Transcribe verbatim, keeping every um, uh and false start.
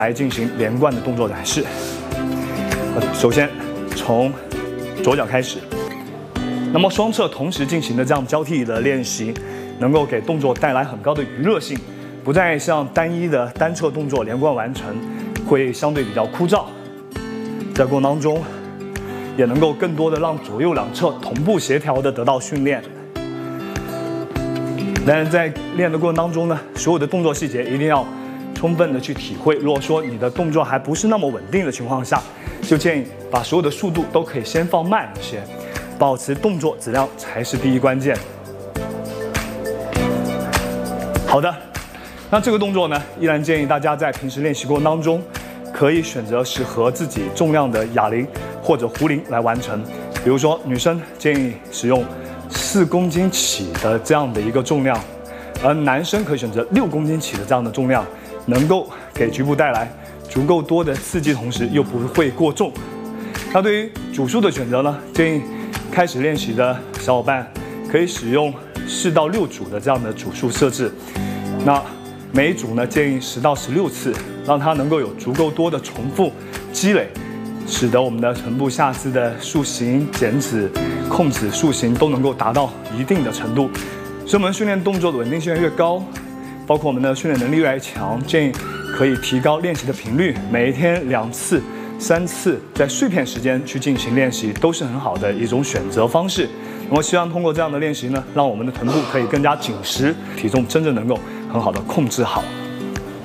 来进行连贯的动作展示。首先从左脚开始，那么双侧同时进行的这样交替的练习，能够给动作带来很高的娱乐性，不再像单一的单侧动作连贯完成，会相对比较枯燥。在过程当中，也能够更多的让左右两侧同步协调的得到训练。当然，在练的过程当中呢，所有的动作细节一定要充分的去体会。如果说你的动作还不是那么稳定的情况下，就建议把所有的速度都可以先放慢一些，保持动作质量才是第一关键。好的，那这个动作呢，依然建议大家在平时练习过程当中，可以选择适合自己重量的哑铃或者壶铃来完成。比如说，女生建议使用四公斤起的这样的一个重量，而男生可以选择六公斤起的这样的重量，能够给局部带来足够多的刺激，同时又不会过重。那对于组数的选择呢，建议开始练习的小伙伴可以使用四到六组的这样的组数设置。那每一组呢，建议十到十六次，让它能够有足够多的重复积累，使得我们的臀部下肢的塑形、减脂、控制塑形都能够达到一定的程度。所以，我们训练动作的稳定性越高，包括我们的训练能力越来越强，建议可以提高练习的频率，每一天两次、三次，在碎片时间去进行练习，都是很好的一种选择方式。那么，希望通过这样的练习呢，让我们的臀部可以更加紧实，体重真正能够很好的控制好。